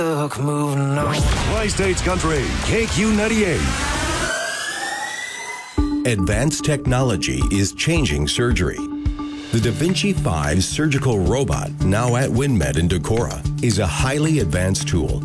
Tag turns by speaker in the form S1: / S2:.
S1: Moving on.
S2: Tri-States Country, KQ98.
S3: Advanced technology is changing surgery. The Da Vinci 5 surgical robot, now at WinMed in Decorah, is a highly advanced tool